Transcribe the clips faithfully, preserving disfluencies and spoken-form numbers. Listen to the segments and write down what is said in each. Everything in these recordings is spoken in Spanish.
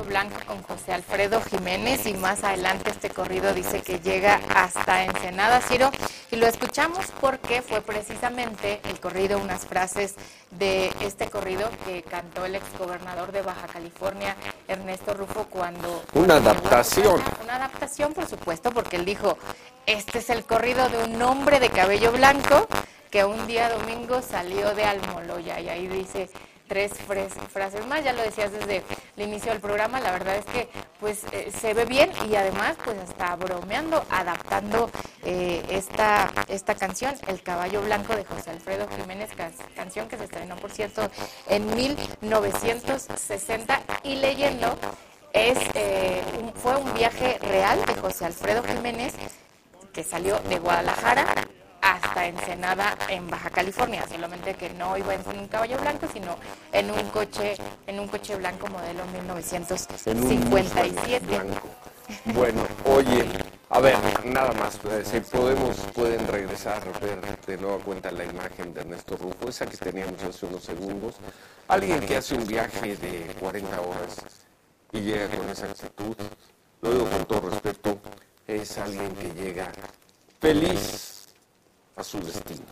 Caballo Blanco con José Alfredo Jiménez, y más adelante este corrido dice que llega hasta Ensenada, Ciro, y lo escuchamos porque fue precisamente el corrido, unas frases de este corrido que cantó el exgobernador de Baja California, Ernesto Rufo, cuando... Una adaptación. Una adaptación, por supuesto, porque él dijo, este es el corrido de un hombre de cabello blanco que un día domingo salió de Almoloya, y ahí dice tres frases más. Ya lo decías desde el inicio del programa, la verdad es que pues eh, se ve bien, y además pues está bromeando, adaptando eh, esta, esta canción, El Caballo Blanco de José Alfredo Jiménez, can canción que se estrenó, por cierto, en mil novecientos sesenta, y leyendo, es, eh, un, fue un viaje real de José Alfredo Jiménez, que salió de Guadalajara hasta Ensenada, en Baja California, solamente que no iba en un caballo blanco, sino en un coche, en un coche blanco modelo mil novecientos cincuenta y siete. Bueno, oye, a ver, nada más, si podemos, pueden regresar a ver de nueva cuenta la imagen de Ernesto Rufo, esa que teníamos hace unos segundos. Alguien que hace un viaje de cuarenta horas y llega con esa actitud, lo digo con todo respeto, es alguien que llega feliz a su destino.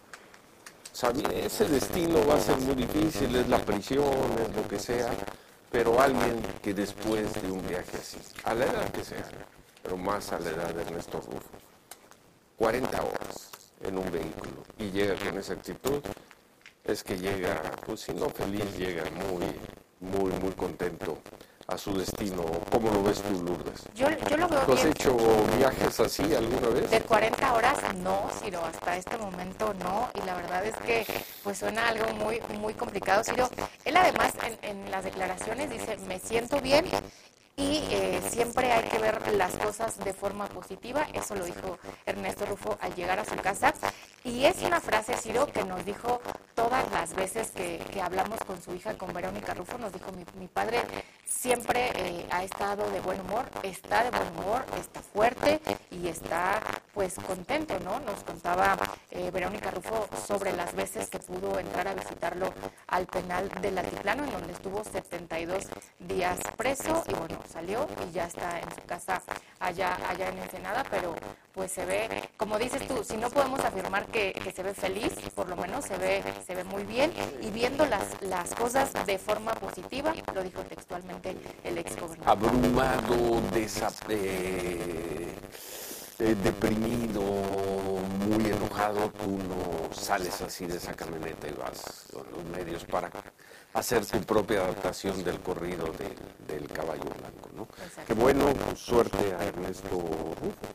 O sea, ese destino va a ser muy difícil, es la prisión, es lo que sea, pero alguien que después de un viaje así, a la edad que sea, pero más a la edad de Ernesto Rufo, cuarenta horas en un vehículo y llega con esa actitud, es que llega, pues si no feliz, llega muy, muy, muy contento a su destino. ¿Cómo lo ves tú, Lourdes? Yo, yo lo veo ¿Tú has bien. hecho viajes así alguna vez? De cuarenta horas no, Ciro, hasta este momento no, y la verdad es que pues suena algo muy, muy complicado, Ciro. Él además en, en las declaraciones dice, me siento bien, y eh, siempre hay que ver las cosas de forma positiva. Eso lo dijo Ernesto Rufo al llegar a su casa, y es una frase, Ciro, que nos dijo todas las veces que, que hablamos con su hija, con Verónica Rufo. Nos dijo, mi, mi padre siempre eh, ha estado de buen humor, está de buen humor, está fuerte y está pues contento, ¿no? Nos contaba eh, Verónica Rufo sobre las veces que pudo entrar a visitarlo al penal del Altiplano, en donde estuvo setenta y dos días preso, y bueno, salió y ya está en su casa allá, allá en Ensenada, pero pues se ve, como dices tú, si no podemos afirmar que, que se ve feliz, por lo menos se ve, se ve muy bien, y viendo las, las cosas de forma positiva, lo dijo textualmente el exgobernador. Abrumado, desap eh, eh, deprimido, muy enojado, tú no sales así de esa camioneta y vas a los medios para hacer tu propia adaptación del corrido de, del Caballo Blanco, ¿no? Qué bueno, suerte a Ernesto Rufo.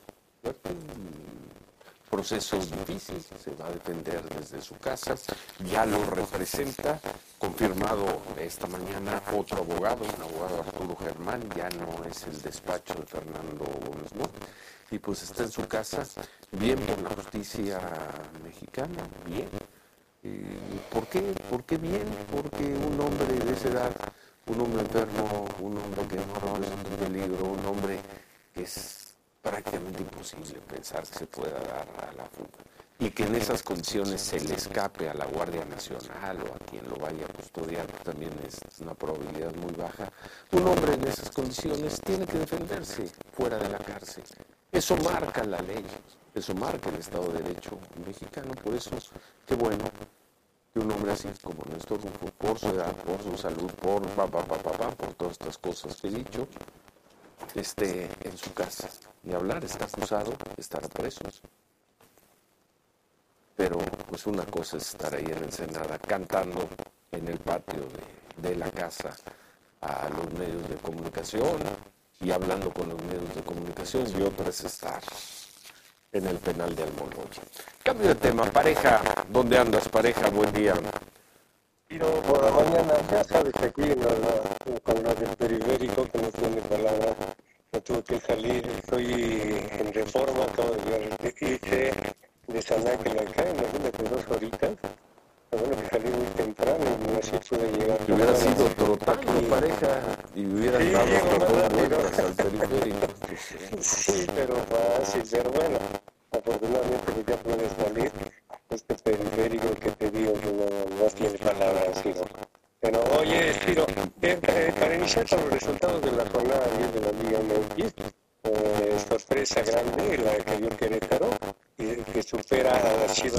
Proceso difícil, se va a defender desde su casa, ya lo representa, confirmado esta mañana otro abogado, un abogado Arturo Germán, ya no es el despacho de Fernando Gómez Motta, y pues está en su casa, bien por la justicia mexicana, bien. ¿Por qué? ¿Por qué bien? Porque un hombre de esa edad, un hombre enfermo, un hombre que no representa un peligro, un hombre que es prácticamente imposible pensar que se pueda dar a la fuga, y que en esas condiciones se le escape a la Guardia Nacional o a quien lo vaya a custodiar, también es una probabilidad muy baja. Un hombre en esas condiciones tiene que defenderse fuera de la cárcel. Eso marca la ley, eso marca el Estado de Derecho mexicano. Por eso, qué bueno que un hombre así como Néstor Rufo, por su edad, por su salud, por pa, pa, pa, pa, pa, por todas estas cosas que he dicho, esté en su casa. Ni hablar, está acusado, estará preso. Pero pues una cosa es estar ahí en Ensenada cantando en el patio de, de la casa a los medios de comunicación y hablando con los medios de comunicación, y otra es estar en el penal de Almoloya. Cambio de tema, pareja, ¿dónde andas, pareja? Buen día. Pero por la mañana, ya sabes que aquí en la, con lo del periférico, que no tiene palabra, no tuve que salir, estoy en Reforma, acabo de irse de Sanáquel acá, imagínate dos horitas. Lo bueno que salí muy temprano y así pude llegar. Si hubiera sido trotando, pareja, y hubieran sí, dado bueno, dos pero... vueltas al periférico. Sí, pero fácil, pero bueno, afortunadamente que ya puedes salir. Este periférico que te digo que no, no tiene palabras, Ciro. Pero oye, Ciro, eh, eh, para iniciar con los resultados de la jornada diez de la Liga M X. Eh, sorpresa grande la que dio Querétaro, y que supera a las Chivas.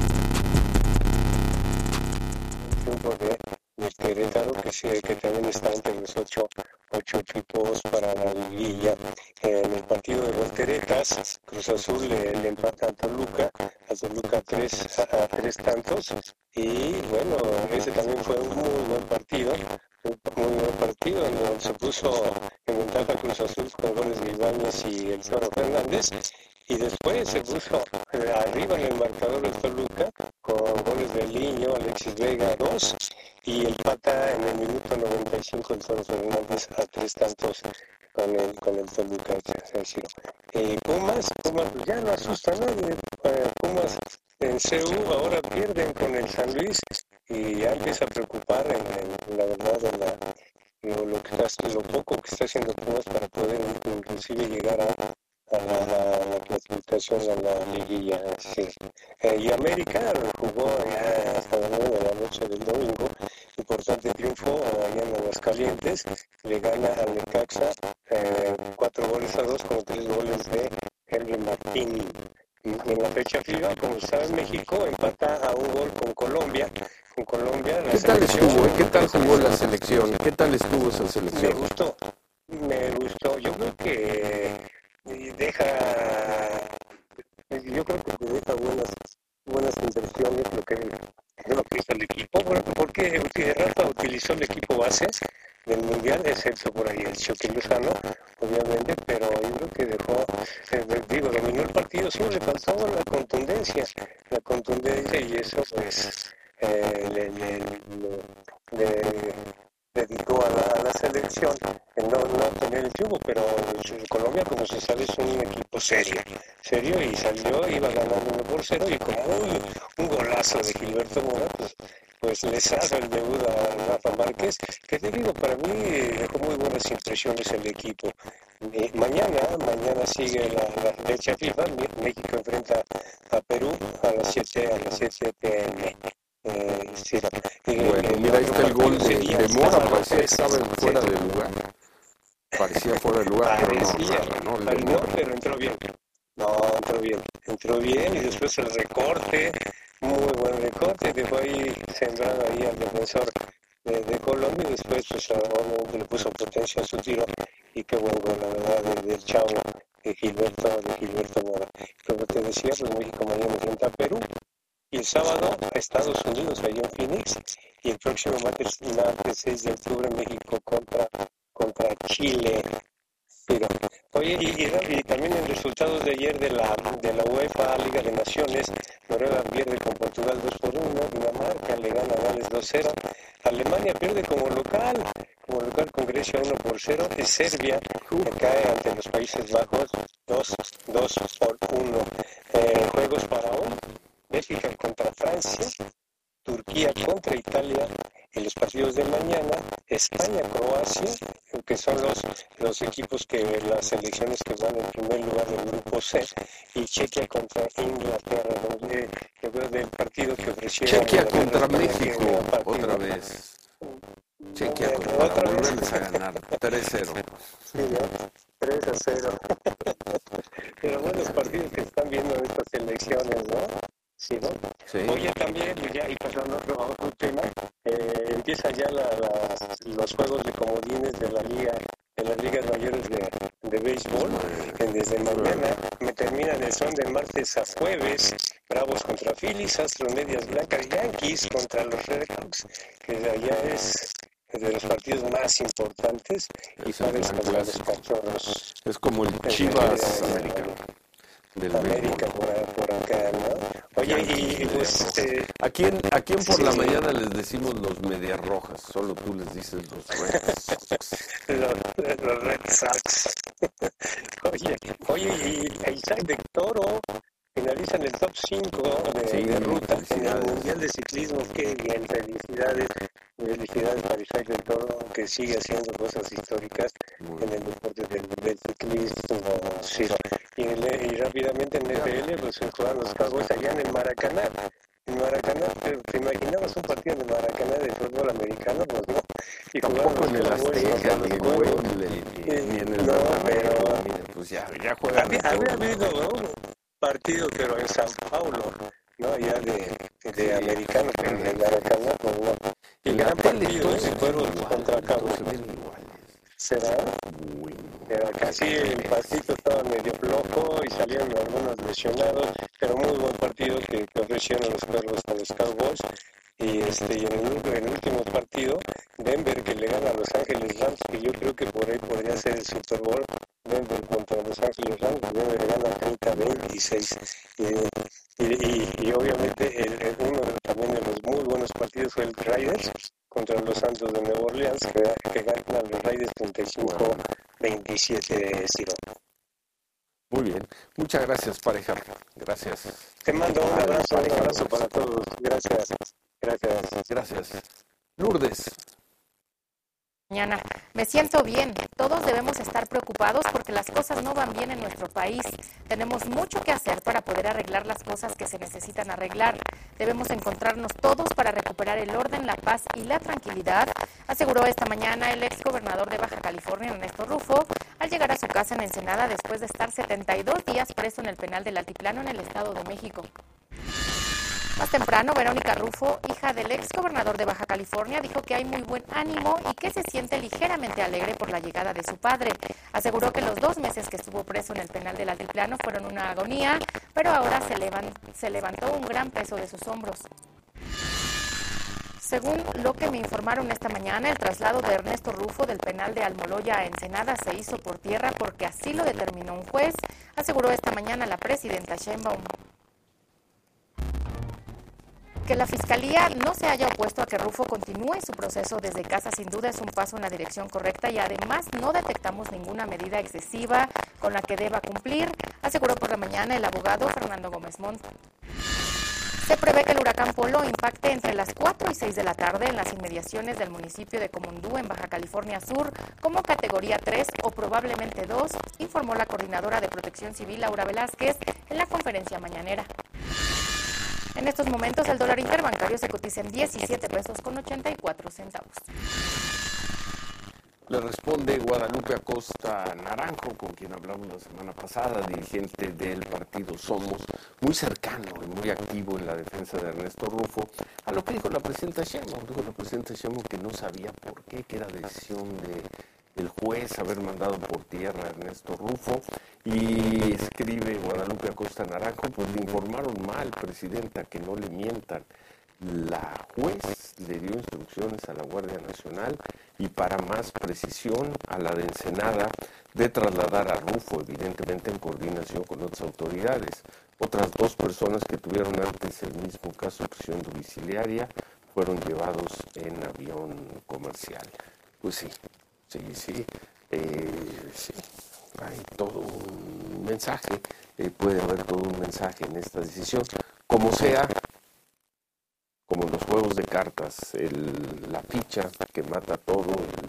El triunfo de, de Querétaro, que, se, que también está entre los ocho, ocho equipos para la liguilla. En el partido de volteretas, Cruz Azul le, le empata a Toluca, a Toluca tres, a, a tres tantos. Y bueno, ese también fue un muy buen partido. Muy buen partido, en donde se puso en ventaja Cruz Azul con goles de Ibáñez y el Toro Fernández, y después se puso eh, arriba en el marcador del Toluca con goles de Liño, Alexis Vega dos, y empata en el minuto noventa y cinco el Toro Fernández a tres tantos con el, con el Toluca. Eh, Pumas, Pumas pues ya no asusta a nadie. Eh, Pumas en C U ahora pierden con el San Luis, y ya empieza a preocupar en, en la verdad en la, lo, lo, que está, lo poco que está haciendo Pumas para poder inclusive llegar a, a, la, a la clasificación a la liguilla. Sí. Eh, y América jugó ya hasta las nueve de la noche del domingo, importante triunfo allá en Aguascalientes, le gana al Necaxa eh, cuatro goles a dos con tres goles de Henry Martín. En la fecha FIFA, como estaba en México, empata a un gol con Colombia. Con Colombia ¿Qué tal estuvo? ¿Qué tal jugó la selección? ¿Qué tal estuvo esa selección? Me gustó, me gustó. Yo creo que deja, yo creo que deja buenas, buenas impresiones lo que, lo que hizo el equipo, porque Rafa utilizó el equipo base del Mundial, excepto por ahí el Chucky Lozano, obviamente, pero yo creo que dejó, eh, digo, dominó el partido, sí, le faltó la contundencia, la contundencia, y eso pues eh, le, le, le, le dedicó a la, a la selección en no, no tener el triunfo, pero Colombia, como se sabe, es un equipo serio, serio, y salió, iba ganando uno por cero, y como un, un golazo de Gilberto Mora, pues pues les hace el debut a Rafa Márquez, que te digo, para mí dejó muy buenas impresiones el equipo. Eh, mañana, mañana sigue la, la fecha FIFA, México enfrenta a Perú a las siete, a las siete p m. Eh, sí, y, bueno, eh, mira, ahí está el gol de, de Mora, parecía que estaba fuera de lugar. Parecía fuera de lugar, pero no, nada, ¿no? El de no, Mora. pero entró bien. No, entró bien, entró bien, y después el recorte, muy buen recorte, dejó ahí sembrado ahí al defensor de, de Colombia, y después pues obviamente le puso potencia a su tiro, y qué buen gol, la verdad, del de chavo de Gilberto, de Gilberto Mora. Como te decía, pues México mañana enfrenta a Perú, y el sábado a Estados Unidos, allá en Phoenix, y el próximo martes, martes seis de octubre, México contra, contra Chile. Pero, oye, y, y, y también en resultados de ayer de la, de la UEFA Liga de Naciones, Noruega pierde con Portugal dos por uno, Dinamarca le gana a Gales dos cero, Alemania pierde como local, como local con Grecia uno por cero, y Serbia que cae ante los Países Bajos dos por uno. Eh, juegos para hoy, Bélgica contra Francia, Turquía contra Italia, en los partidos de mañana, España-Croacia, que son los, los equipos que, las selecciones que van en primer lugar del grupo C, y Chequia contra Inglaterra, donde yo veo del partido que ofrecieron. Chequia contra México, otra vez. Chequia contra, para volverles a ganar, tres cero. Sí, ¿no? tres a cero. Pero buenos partidos que están viendo en estas selecciones, ¿no? Sí, ¿no? Sí. Oye, también, ya, y pasando a otro, a otro tema, eh, empiezan ya la, la, los juegos de comodines de la liga, de las ligas mayores de, de béisbol, que desde mañana me terminan el son de martes a jueves, Bravos contra Phillies, Astros Medias Blancas, Yankees contra los Red Sox, que allá es de los partidos más importantes, y Padres contra los Cachorros. Es como el Chivas americano. Del América por, por acá, ¿no? Oye, y, y pues... Eh, ¿A quién, ¿A quién por sí, la mañana les decimos los Medias Rojas? Solo tú les dices los Red Sox. los, los Red Sox. oye, oye, y Isaac de Toro finaliza en el top cinco de, sí, de ruta en el Mundial de Ciclismo. Qué bien, felicidades. Felicidades para Isaac del Toro, que sigue haciendo cosas históricas en el deporte del, del ciclismo. Sí. Y, y, y rápidamente en N F L, pues juegan los Cowboys allá en el Maracaná. En Maracaná, ¿te, te imaginabas un partido de Maracaná de fútbol americano? Pues no, y tampoco en el Azteca, ni en Wembley, ni en el no, Bernabéu, pues ya, ya juegan. Había, había habido, ¿no?, un partido, pero en San Paulo, ¿no?, ya de, de sí, americano, pero en el Maracaná, pues no. Y el gran partido, ¿eh? Fueron contra Cabo. ¿Será? Pero casi el pasito estaba medio flojo y salieron algunos lesionados, pero muy buen partido que, que ofrecieron los Cuervos a los Cowboys. Y este y en el, en el último partido, Denver, que le gana a Los Ángeles Rams, que yo creo que por ahí podría ser el Super Bowl, Denver contra Los Ángeles Rams, Denver le gana treinta a veintiséis. Y, y, y, y obviamente el, el uno de, también de los muy buenos partidos fue el Raiders contra los Santos de Nueva Orleans, que, que ganan los Raiders treinta y cinco a veintisiete. Muy bien, muchas gracias, pareja. Gracias. Te mando un abrazo, un abrazo para todos. Gracias. Gracias. Gracias. Lourdes. Mañana. Me siento bien. Todos debemos estar preocupados porque las cosas no van bien en nuestro país. Tenemos mucho que hacer para poder arreglar las cosas que se necesitan arreglar. Debemos encontrarnos todos para recuperar el orden, la paz y la tranquilidad, aseguró esta mañana el ex gobernador de Baja California, Ernesto Rufo, al llegar a su casa en Ensenada después de estar setenta y dos días preso en el penal del Altiplano en el Estado de México. Más temprano, Verónica Rufo, hija del ex gobernador de Baja California, dijo que hay muy buen ánimo y que se siente ligeramente alegre por la llegada de su padre. Aseguró que los dos meses que estuvo preso en el penal del Altiplano fueron una agonía, pero ahora se, levan, se levantó un gran peso de sus hombros. Según lo que me informaron esta mañana, el traslado de Ernesto Rufo del penal de Almoloya a Ensenada se hizo por tierra porque así lo determinó un juez, aseguró esta mañana la presidenta Sheinbaum. Que la Fiscalía no se haya opuesto a que Rufo continúe su proceso desde casa sin duda es un paso en la dirección correcta y además no detectamos ninguna medida excesiva con la que deba cumplir, aseguró por la mañana el abogado Fernando Gómez Montt. Se prevé que el huracán Polo impacte entre las cuatro y seis de la tarde en las inmediaciones del municipio de Comondú, en Baja California Sur, como categoría tres o probablemente dos, informó la coordinadora de Protección Civil, Laura Velázquez, en la conferencia mañanera. En estos momentos el dólar interbancario se cotiza en diecisiete pesos con ochenta y cuatro centavos. Le responde Guadalupe Acosta Naranjo, con quien hablamos la semana pasada, dirigente del partido Somos, muy cercano y muy activo en la defensa de Ernesto Rufo, a lo que dijo la presidenta Sheinbaum. Dijo la presidenta Sheinbaum que no sabía por qué, que era decisión de el juez haber mandado por tierra a Ernesto Rufo, y escribe Guadalupe Acosta Naranjo, pues le informaron mal, presidenta, que no le mientan. La juez le dio instrucciones a la Guardia Nacional y, para más precisión, a la de Ensenada, de trasladar a Rufo, evidentemente en coordinación con otras autoridades. Otras dos personas que tuvieron antes el mismo caso de prisión domiciliaria fueron llevados en avión comercial. Pues sí, sí, sí, eh, sí. Hay todo un mensaje, eh, puede haber todo un mensaje en esta decisión. Como sea, como en los juegos de cartas, el, la ficha que mata todo, el,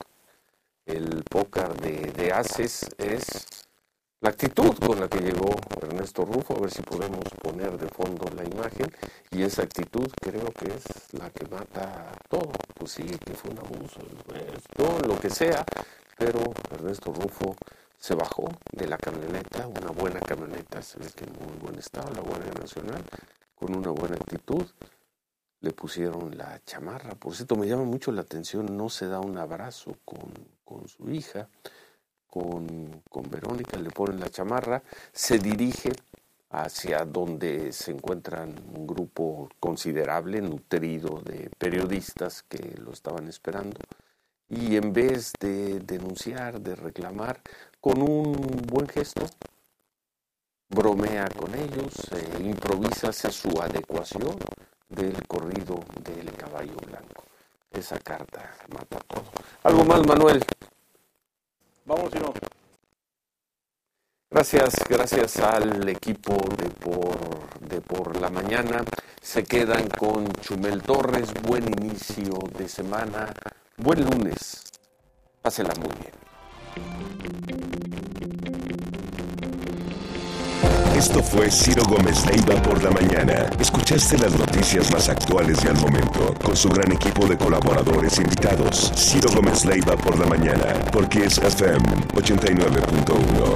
el póker de, de ases, es la actitud con la que llegó Ernesto Rufo. A ver si podemos poner de fondo la imagen, y esa actitud creo que es la que mata todo. Pues sí, que fue un abuso, todo lo que sea, pero Ernesto Rufo se bajó de la camioneta, una buena camioneta, se ve que en muy buen estado, la Guardia Nacional, con una buena actitud. Le pusieron la chamarra. Por cierto, me llama mucho la atención, no se da un abrazo con, con su hija, con, con Verónica, le ponen la chamarra, se dirige hacia donde se encuentran un grupo considerable, nutrido de periodistas que lo estaban esperando, y en vez de denunciar, de reclamar, con un buen gesto, bromea con ellos, eh, improvisa, hace su adecuación del corrido del caballo blanco. Esa carta mata todo. ¿Algo más, Manuel? Vamos, si no. Gracias, gracias al equipo de por, de por la mañana. Se quedan con Chumel Torres. Buen inicio de semana. Buen lunes. Pásela muy bien. Esto fue Ciro Gómez Leiva por la mañana. Escuchaste las noticias más actuales y al momento, con su gran equipo de colaboradores invitados. Ciro Gómez Leiva por la mañana, por Kiss F M ochenta y nueve punto uno.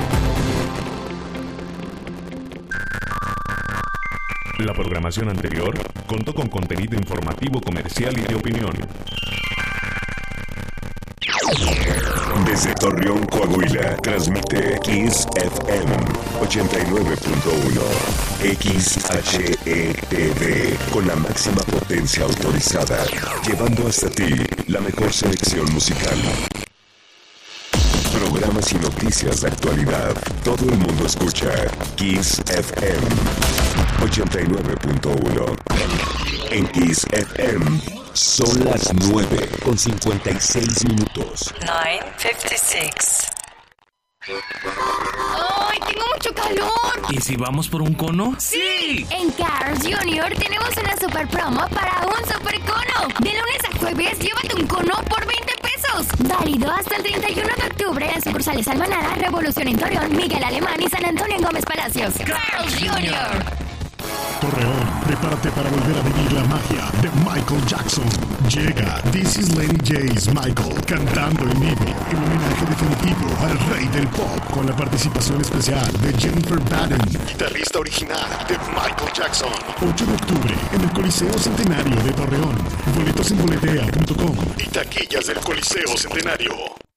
La programación anterior contó con contenido informativo, comercial y de opinión. Desde Torreón, Coahuila, transmite Kiss F M ochenta y nueve punto uno. X H E T V, con la máxima potencia autorizada, llevando hasta ti la mejor selección musical. Programas y noticias de actualidad. Todo el mundo escucha Kiss F M ochenta y nueve punto uno. En Kiss F M son las nueve con cincuenta y seis minutos. nueve cincuenta y seis. ¡Ay, tengo mucho calor! ¿Y si vamos por un cono? ¡Sí! En Cars Junior tenemos una super promo para un super cono. De lunes a jueves, llévate un cono por veinte pesos. Válido hasta el treinta y uno de octubre en sucursales Almanara, Revolución en Torreón, Miguel Alemán y San Antonio en Gómez Palacios. Cars Junior. Torreón, prepárate para volver a vivir la magia de Michael Jackson. Llega This is Lady J's Michael, cantando en vivo, el homenaje definitivo al rey del pop, con la participación especial de Jennifer Baden, guitarrista original de Michael Jackson. ocho de octubre en el Coliseo Centenario de Torreón. Boletos en boletea punto com y taquillas del Coliseo Centenario.